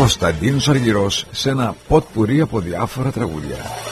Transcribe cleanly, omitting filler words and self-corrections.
Κωνσταντίνος Αργυρός σε ένα ποτπουρί από διάφορα τραγούδια.